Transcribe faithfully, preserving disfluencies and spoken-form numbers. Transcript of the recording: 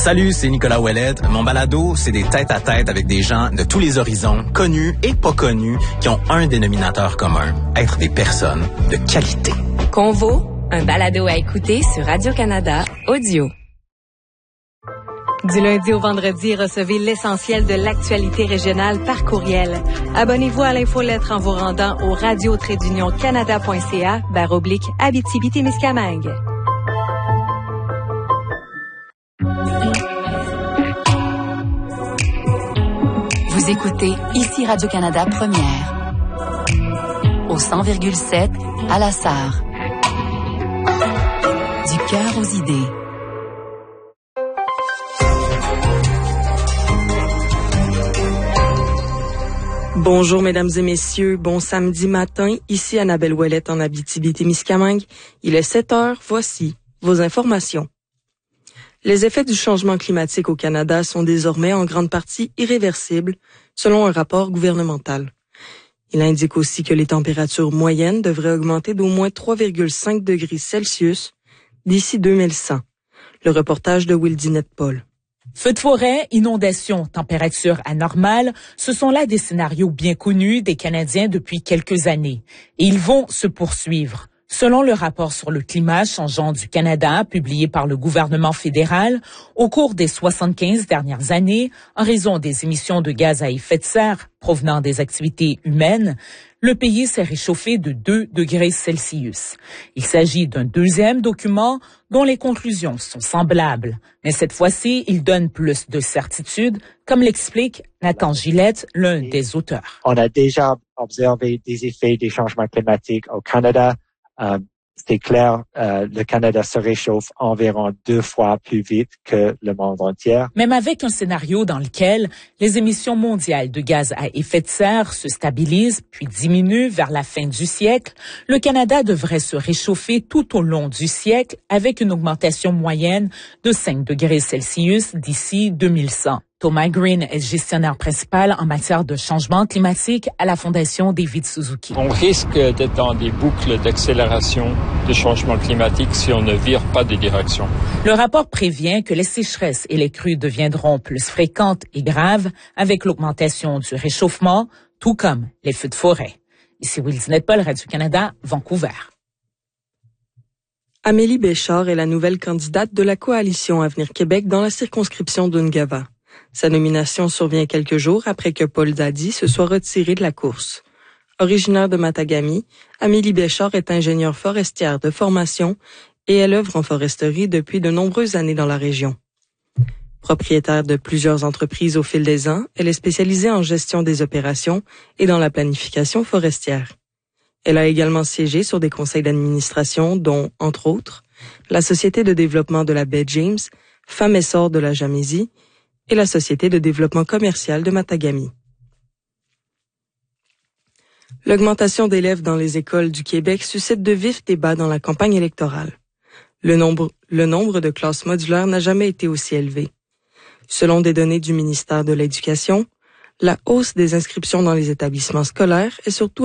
Salut, c'est Nicolas Ouellette. Mon balado, c'est des tête-à-tête avec des gens de tous les horizons, connus et pas connus, qui ont un dénominateur commun, être des personnes de qualité. Convo, un balado à écouter sur Radio-Canada Audio. Du lundi au vendredi, recevez l'essentiel de l'actualité régionale par courriel. Abonnez-vous à l'infolettre en vous rendant au radio-canada.ca barre oblique Abitibi-Témiscamingue. Vous écoutez ici Radio-Canada Première. Au cent virgule sept, à La Sarre. Du cœur aux idées. Bonjour mesdames et messieurs, bon samedi matin, ici Annabelle Ouellette en Abitibi-Témiscamingue. Il est sept heures, voici vos informations. Les effets du changement climatique au Canada sont désormais en grande partie irréversibles, selon un rapport gouvernemental. Il indique aussi que les températures moyennes devraient augmenter d'au moins trois virgule cinq degrés Celsius d'ici deux mille cent. Le reportage de Wildinette Paul. Feux de forêt, inondations, températures anormales, ce sont là des scénarios bien connus des Canadiens depuis quelques années. Et ils vont se poursuivre. Selon le rapport sur le climat changeant du Canada, publié par le gouvernement fédéral, au cours des soixante-quinze dernières années, en raison des émissions de gaz à effet de serre provenant des activités humaines, le pays s'est réchauffé de deux degrés Celsius. Il s'agit d'un deuxième document dont les conclusions sont semblables. Mais cette fois-ci, il donne plus de certitude, comme l'explique Nathan Gillette, l'un des auteurs. On a déjà observé des effets des changements climatiques au Canada. Euh, c'est clair, euh, le Canada se réchauffe environ deux fois plus vite que le monde entier. Même avec un scénario dans lequel les émissions mondiales de gaz à effet de serre se stabilisent puis diminuent vers la fin du siècle, le Canada devrait se réchauffer tout au long du siècle avec une augmentation moyenne de cinq degrés Celsius d'ici deux mille cent. Thomas Green est gestionnaire principal en matière de changement climatique à la Fondation David Suzuki. On risque d'être dans des boucles d'accélération de changement climatique si on ne vire pas de direction. Le rapport prévient que les sécheresses et les crues deviendront plus fréquentes et graves avec l'augmentation du réchauffement, tout comme les feux de forêt. Ici Wildinette Paul, Radio-Canada, Vancouver. Amélie Béchard est la nouvelle candidate de la coalition Avenir Québec dans la circonscription d'Ungava. Sa nomination survient quelques jours après que Paul Dady se soit retiré de la course. Originaire de Matagami, Amélie Béchard est ingénieure forestière de formation et elle œuvre en foresterie depuis de nombreuses années dans la région. Propriétaire de plusieurs entreprises au fil des ans, elle est spécialisée en gestion des opérations et dans la planification forestière. Elle a également siégé sur des conseils d'administration dont, entre autres, la Société de développement de la baie James, Femmes Essor de la Jamésie, et la Société de développement commercial de Matagami. L'augmentation d'élèves dans les écoles du Québec suscite de vifs débats dans la campagne électorale. Le nombre, le nombre de classes modulaires n'a jamais été aussi élevé. Selon des données du ministère de l'Éducation, la hausse des inscriptions dans les établissements scolaires est surtout